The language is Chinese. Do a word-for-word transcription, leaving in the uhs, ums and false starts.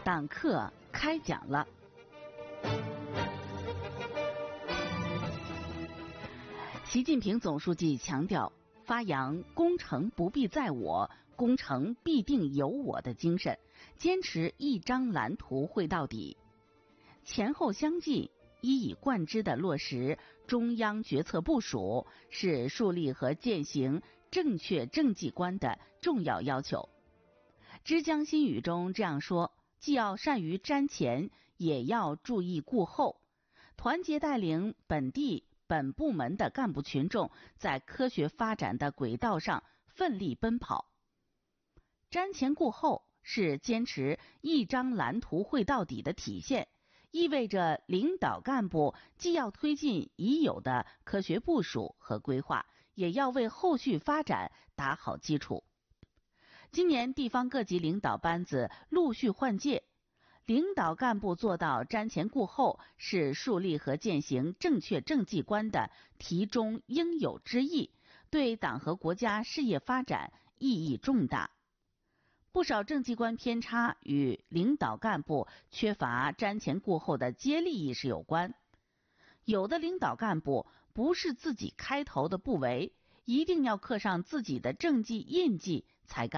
党课开讲了。习近平总书记强调，发扬攻城不必在我，攻城必定有我的精神，坚持一张蓝图绘到底，前后相继，一以贯之地落实中央决策部署，是树立和践行正确政绩观的重要要求。之江新语中这样说，既要善于瞻前，也要注意顾后，团结带领本地本部门的干部群众在科学发展的轨道上奋力奔跑。瞻前顾后是坚持一张蓝图绘到底的体现，意味着领导干部既要推进已有的科学部署和规划，也要为后续发展打好基础。今年地方各级领导班子陆续换届，领导干部做到瞻前顾后，是树立和践行正确政绩观的题中应有之义，对党和国家事业发展意义重大。不少政绩观偏差与领导干部缺乏瞻前顾后的接力意识有关。有的领导干部不是自己开头的不为，一定要刻上自己的政绩印记才干。